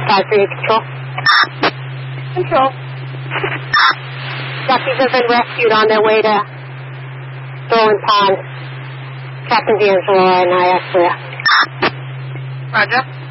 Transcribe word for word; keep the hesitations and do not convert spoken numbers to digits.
five three control. Control. Duckies have been rescued on their way to Stolen Pond. Captain D'Angelo and I are clear. Roger.